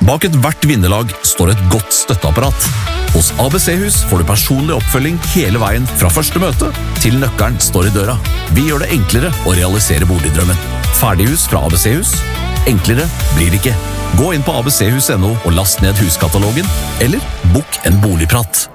Bak ethvert vinnerlag står et godt støtteapparat. Hos ABC-hus får du personlig oppfølging hele veien fra første møte til nøkkelen står i døra. Vi gjør det enklere å realisere boligdrømmen. Ferdighus fra ABC-hus. Enklere blir det ikke. Gå inn på abchus.no og last ned huskatalogen, eller bok en boligprat.